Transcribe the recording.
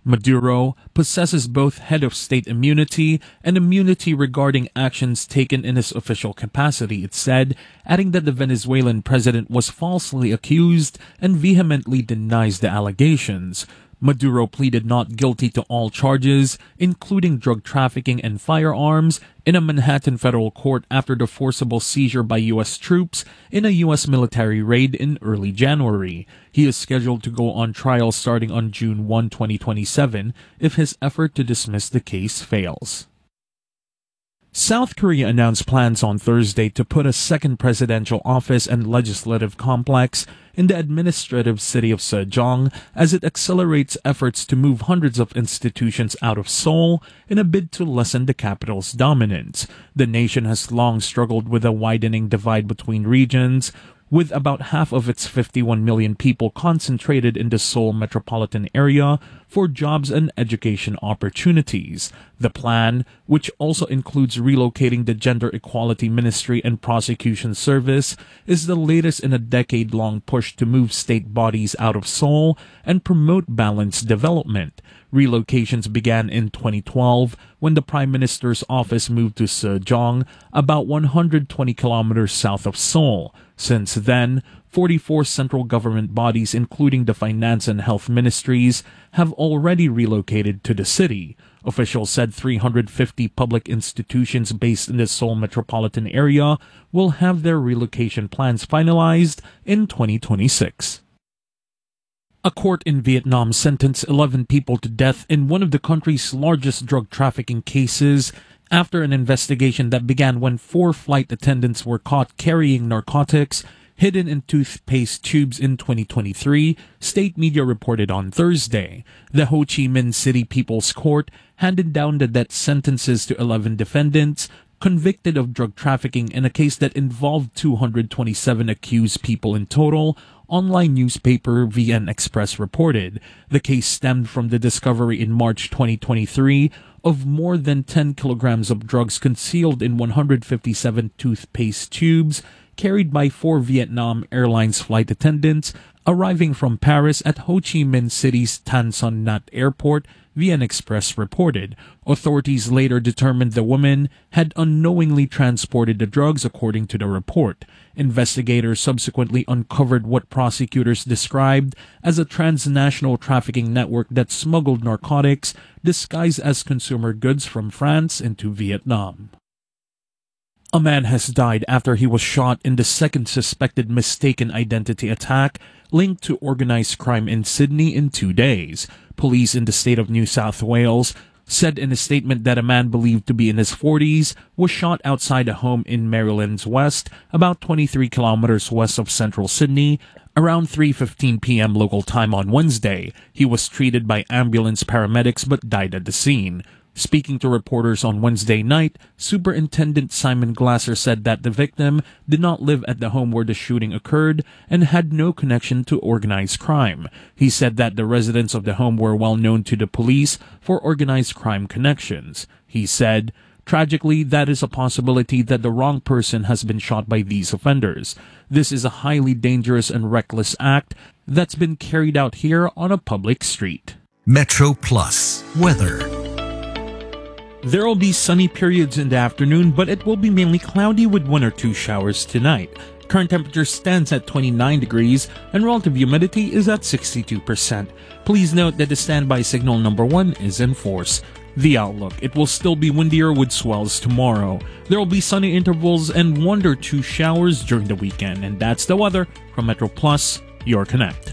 Maduro possesses both head of state immunity and immunity regarding actions taken in his official capacity, it said, adding that the Venezuelan president was falsely accused and vehemently denies the allegations. Maduro pleaded not guilty to all charges, including drug trafficking and firearms, in a Manhattan federal court after the forcible seizure by U.S. troops in a U.S. military raid in early January. He is scheduled to go on trial starting on June 1, 2027, if his effort to dismiss the case fails. South Korea announced plans on Thursday to put a second presidential office and legislative complex in the administrative city of Sejong as it accelerates efforts to move hundreds of institutions out of Seoul in a bid to lessen the capital's dominance. The nation has long struggled with a widening divide between regions, with about half of its 51 million people concentrated in the Seoul metropolitan area for jobs and education opportunities. The plan, which also includes relocating the Gender Equality Ministry and Prosecution Service, is the latest in a decade-long push to move state bodies out of Seoul and promote balanced development. Relocations began in 2012 when the Prime Minister's office moved to Sejong, about 120 kilometers south of Seoul. Since then, 44 central government bodies, including the finance and health ministries, have already relocated to the city. Officials said 350 public institutions based in the Seoul metropolitan area will have their relocation plans finalized in 2026. A court in Vietnam sentenced 11 people to death in one of the country's largest drug trafficking cases after an investigation that began when 4 flight attendants were caught carrying narcotics hidden in toothpaste tubes in 2023, state media reported on Thursday. The Ho Chi Minh City People's Court handed down the death sentences to 11 defendants convicted of drug trafficking in a case that involved 227 accused people in total, online newspaper VN Express reported. The case stemmed from the discovery in March 2023 of more than 10 kilograms of drugs concealed in 157 toothpaste tubes carried by 4 Vietnam Airlines flight attendants arriving from Paris at Ho Chi Minh City's Tan Son Nhat Airport, VN Express reported. Authorities later determined the women had unknowingly transported the drugs, according to the report. Investigators subsequently uncovered what prosecutors described as a transnational trafficking network that smuggled narcotics disguised as consumer goods from France into Vietnam. A man has died after he was shot in the second suspected mistaken identity attack linked to organized crime in Sydney in 2 days. Police in the state of New South Wales said in a statement that a man believed to be in his 40s was shot outside a home in Maryland's West, about 23 kilometers west of central Sydney, around 3:15 p.m. local time on Wednesday. He was treated by ambulance paramedics but died at the scene. Speaking to reporters on Wednesday night, Superintendent Simon Glasser said that the victim did not live at the home where the shooting occurred and had no connection to organized crime. He said that the residents of the home were well known to the police for organized crime connections. He said, "Tragically, that is a possibility that the wrong person has been shot by these offenders. This is a highly dangerous and reckless act that's been carried out here on a public street." Metro Plus weather. There will be sunny periods in the afternoon, but it will be mainly cloudy with 1 or 2 showers tonight. Current temperature stands at 29 degrees and relative humidity is at 62%. Please note that the standby signal number 1 is in force. The outlook: it will still be windier with swells tomorrow. There will be sunny intervals and 1 or 2 showers during the weekend. And that's the weather from Metro Plus, your Connect.